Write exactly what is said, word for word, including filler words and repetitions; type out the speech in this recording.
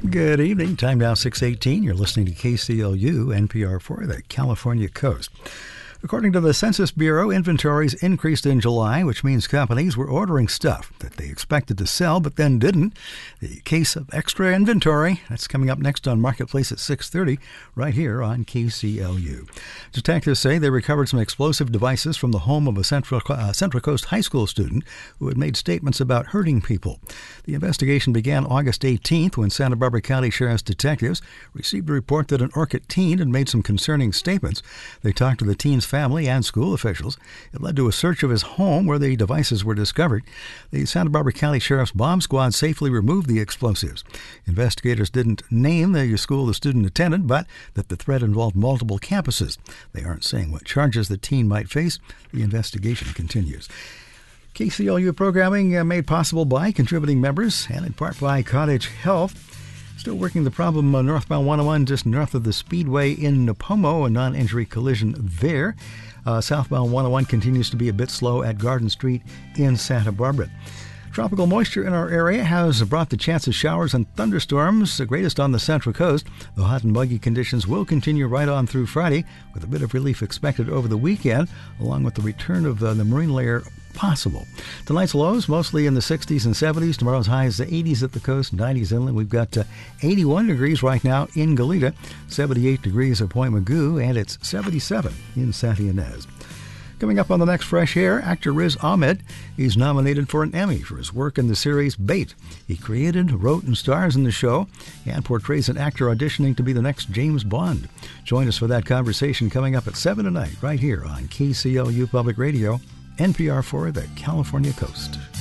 Good evening. Time now six eighteen. You're listening to K C L U, N P R for the California Coast. According to the Census Bureau, inventories increased in July, which means companies were ordering stuff that they expected to sell but then didn't. The case of extra inventory, that's coming up next on Marketplace at six thirty, right here on K C L U. Detectives say they recovered some explosive devices from the home of a Central, uh, Central Coast high school student who had made statements about hurting people. The investigation began August eighteenth when Santa Barbara County Sheriff's detectives received a report that an Orcutt teen had made some concerning statements. They talked to the teen's family and school officials. It led to a search of his home where the devices were discovered. The Santa Barbara County Sheriff's Bomb Squad safely removed the explosives. Investigators didn't name the school the student attended, but that the threat involved multiple campuses. They aren't saying what charges the teen might face. The investigation continues. K C L U programming uh, made possible by contributing members and in part by Cottage Health. Still working the problem on northbound one oh one just north of the Speedway in Napomo, a non-injury collision there. Uh, southbound one oh one continues to be a bit slow at Garden Street in Santa Barbara. Tropical moisture in our area has brought the chance of showers and thunderstorms, the greatest on the Central Coast. The hot and muggy conditions will continue right on through Friday, with a bit of relief expected over the weekend, along with the return of uh, the marine layer possible. Tonight's lows mostly in the sixties and seventies. Tomorrow's high is the eighties at the coast, nineties inland. We've got uh, eighty-one degrees right now in Goleta, seventy-eight degrees at Point Mugu, and it's seventy-seven in Santa Ynez. Coming up on the next Fresh Air, actor Riz Ahmed. He's nominated for an Emmy for his work in the series Bait. He created, wrote, and stars in the show and portrays an actor auditioning to be the next James Bond. Join us for that conversation coming up at seven tonight right here on K C L U Public Radio, N P R for the California Coast.